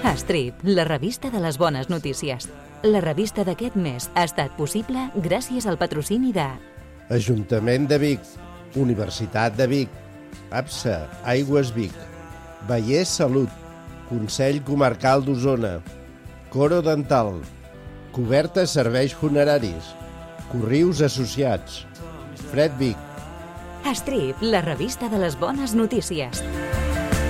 Strip, la revista de les bones notícies. La revista d'aquest mes ha estat possible gràcies al patrocini de Ajuntament de Vic, Universitat de Vic, APSA, Aigües Vic, Vallès Salut, Consell Comarcal d'Osona, Coro Dental, Cobertes Serveis Funeraris, Corrius Associats, Fred Vic. Strip, la revista de les bones notícies.